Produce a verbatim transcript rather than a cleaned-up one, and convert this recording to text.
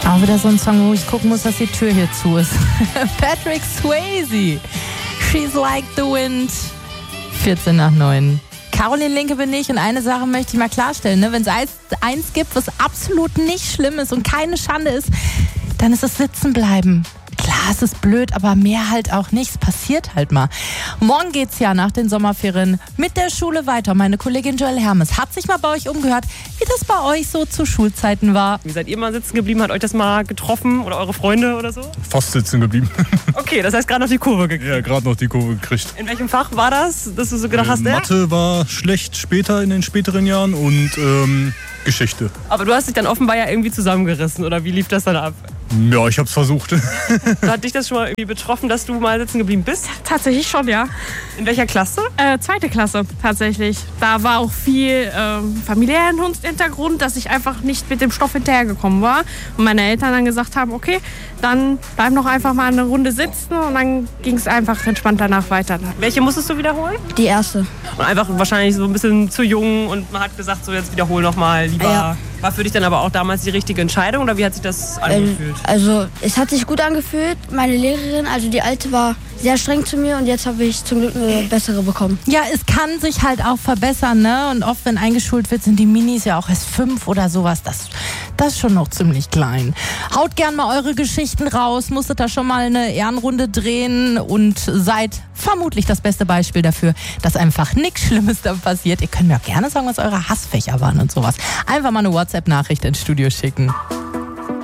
Auch wieder so ein Song, wo ich gucken muss, dass die Tür hier zu ist. Patrick Swayze. She's like the wind. vierzehn nach neun. Caroline Linke bin ich und eine Sache möchte ich mal klarstellen. Ne? Wenn es eins gibt, was absolut nicht schlimm ist und keine Schande ist, dann ist es sitzen bleiben. Klar, es ist blöd, aber mehr halt auch nicht. Es passiert halt mal. Morgen geht's ja nach den Sommerferien mit der Schule weiter. Meine Kollegin Joelle Hermes hat sich mal bei euch umgehört, wie das bei euch so zu Schulzeiten war. Wie seid ihr mal sitzen geblieben? Hat euch das mal getroffen oder eure Freunde oder so? Fast sitzen geblieben. Okay, das heißt gerade noch die Kurve gekriegt. Ja, gerade noch die Kurve gekriegt. In welchem Fach war das, dass du so gedacht äh, hast? Mathe ja? war schlecht später in den späteren Jahren und ähm, Geschichte. Aber du hast dich dann offenbar ja irgendwie zusammengerissen oder wie lief das dann ab? Ja, ich hab's versucht. Hat dich das schon mal irgendwie betroffen, dass du mal sitzen geblieben bist? Tatsächlich schon, ja. In welcher Klasse? Äh, zweite Klasse, tatsächlich. Da war auch viel ähm, familiären Hintergrund, dass ich einfach nicht mit dem Stoff hinterhergekommen war. Und meine Eltern dann gesagt haben, okay, dann bleib noch einfach mal eine Runde sitzen. Und dann ging es einfach entspannt danach weiter. Welche musstest du wiederholen? Die erste. Und einfach wahrscheinlich so ein bisschen zu jung und man hat gesagt, so jetzt wiederhol noch mal lieber. Ja. War für dich dann aber auch damals die richtige Entscheidung oder wie hat sich das angefühlt? Also es hat sich gut angefühlt. Meine Lehrerin, also die alte, war sehr streng zu mir und jetzt habe ich zum Glück eine bessere bekommen. Ja, es kann sich halt auch verbessern, ne? Und oft, wenn eingeschult wird, sind die Minis ja auch erst fünf oder sowas. Das, das ist schon noch ziemlich klein. Haut gern mal eure Geschichten raus. Musstet da schon mal eine Ehrenrunde drehen und seid vermutlich das beste Beispiel dafür, dass einfach nichts Schlimmes da passiert. Ihr könnt mir auch gerne sagen, was eure Hassfächer waren und sowas. Einfach mal eine WhatsApp-Nachricht ins Studio schicken.